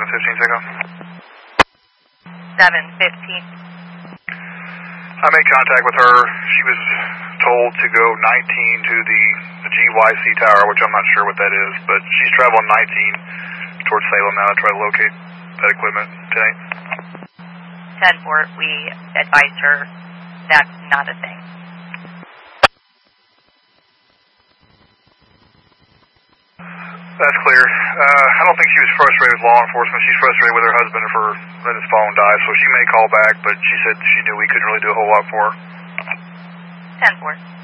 715 takeoff. 715. I made contact with her. She was told to go 19 to the GYC tower, which I'm not sure what that is, but she's traveling 19 towards Salem now to try to locate that equipment today. 10-4, we advised her that's not a thing. That's clear. I don't think she was frustrated with law enforcement. She's frustrated with her husband for letting his phone die, so she may call back, but she said she knew we couldn't really do a whole lot for her. 10-4.